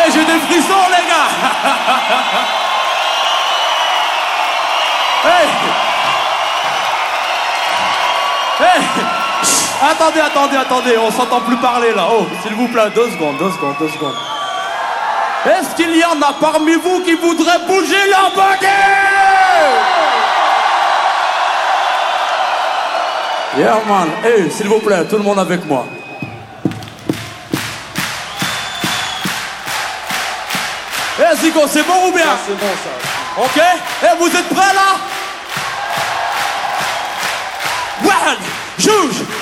Hey, j'ai des frissons, les gars. Hey. Hey. Attendez, on s'entend plus parler là. Oh, s'il vous plaît, 2 secondes. Est-ce qu'il y en a parmi vous qui voudraient bouger leur baguette? Yeah man, hey, s'il vous plaît, tout le monde avec moi. Hey Zico, c'est bon ou bien? Ça, c'est bon ça. Ok? Hey, vous êtes prêts là? One, juge,